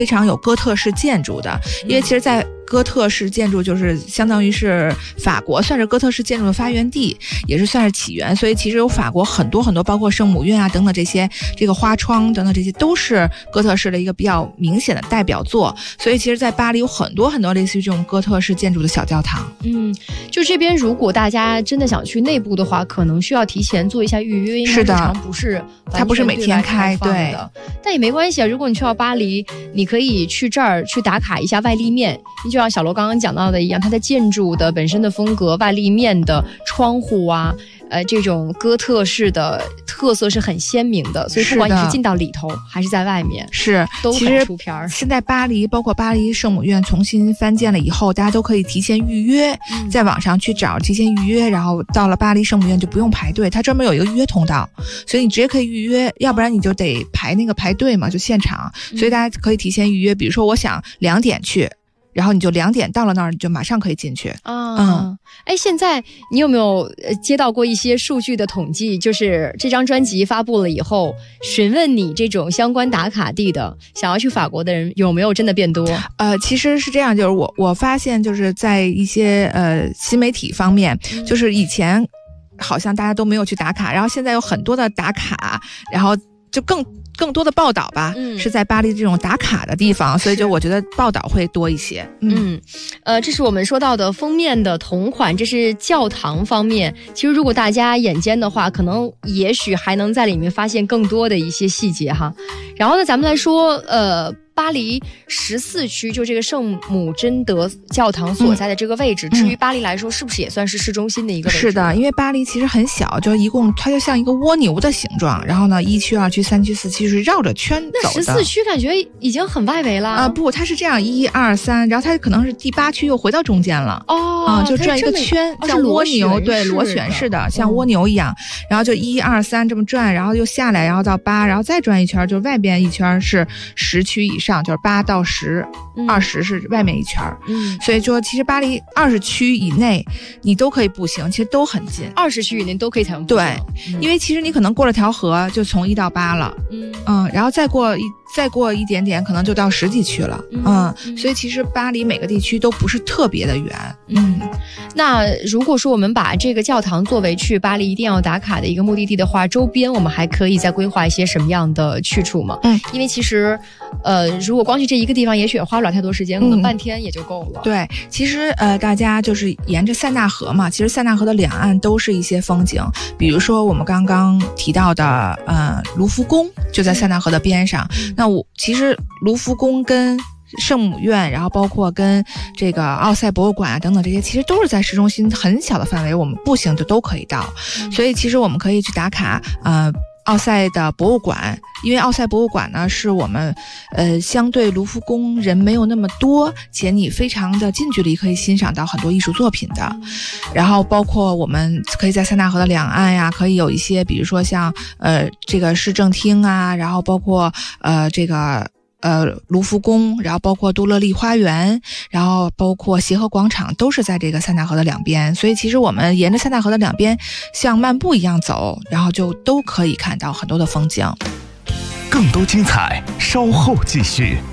非常有哥特式建筑的，因为其实在哥特式建筑就是相当于是法国算是哥特式建筑的发源地，也是算是起源，所以其实有法国很多很多包括圣母院啊等等这些这个花窗等等这些都是哥特式的一个比较明显的代表作，所以其实在巴黎有很多很多类似于这种哥特式建筑的小教堂。 就这边如果大家真的想去内部的话，可能需要提前做一下预约，因为日常不是它不是每天开，对， 但也没关系啊，如果你去到巴黎，你可以去这儿去打卡一下外立面，就像小罗刚刚讲到的一样，它的建筑的本身的风格，外立面的窗户啊，这种哥特式的特色是很鲜明的，所以不管你是进到里头还是在外面， 是都很出片儿。 现在巴黎包括巴黎圣母院重新翻建了以后，大家都可以提前预约，在网上去找提前预约，然后到了巴黎圣母院就不用排队，它专门有一个预约通道，所以你直接可以预约，要不然你就得排队嘛，就现场，所以大家可以提前预约，比如说我想2点去，然后你就2点到了那儿，你就马上可以进去啊。 现在你有没有接到过一些数据的统计，就是这张专辑发布了以后，询问你这种相关打卡地的想要去法国的人有没有真的变多？ 其实是这样，就是我发现就是在一些新媒体方面，就是以前好像大家都没有去打卡，然后现在有很多的打卡，然后就更多的报道吧，是在巴黎这种打卡的地方，所以就我觉得报道会多一些。 这是我们说到的封面的同款，这是教堂方面。其实如果大家眼尖的话，可能也许还能在里面发现更多的一些细节哈。然后呢，咱们来说巴黎14区，就这个圣母贞德教堂所在的这个位置，至于巴黎来说，是不是也算是市中心的一个位置？ 是的，因为巴黎其实很小，就一共它就像一个蜗牛的形状，然后呢1区2区3区4区是绕着圈走的。 那14区感觉已经很外围了不，它是这样1、2、3，然后它可能是第8区又回到中间了就转一个圈，像蜗牛，对，螺旋式的，像蜗牛一样，然后就1、2、3这么转，然后又下来，然后到8，然后再转一圈，就外边一圈是10区以上，就是8到10、20是外面一圈，所以说其实巴黎20区以内你都可以步行，其实都很近 ，20区以内都可以采用步行。 对，因为其实你可能过了条河就从1到8了，然后再过一点点可能就到10几区了，所以其实巴黎每个地区都不是特别的远。 那如果说我们把这个教堂作为去巴黎一定要打卡的一个目的地的话，周边我们还可以再规划一些什么样的去处吗？因为其实如果光去这一个地方也许也花不了太多时间，可能半天也就够了。 对，其实大家就是沿着塞纳河嘛，其实塞纳河的两岸都是一些风景，比如说我们刚刚提到的卢浮宫就在塞纳河的边上，那其实卢浮宫跟圣母院，然后包括跟这个奥赛博物馆啊等等这些，其实都是在市中心很小的范围，我们步行就都可以到。所以其实我们可以去打卡奥赛的博物馆，因为奥赛博物馆呢是我们相对卢浮宫人没有那么多，且你非常的近距离可以欣赏到很多艺术作品的。然后包括我们可以在塞纳河的两岸呀，可以有一些比如说像这个市政厅啊，然后包括这个卢浮宫，然后包括杜乐丽花园，然后包括协和广场，都是在这个塞纳河的两边，所以其实我们沿着塞纳河的两边像漫步一样走，然后就都可以看到很多的风景。 更多精彩稍后继续。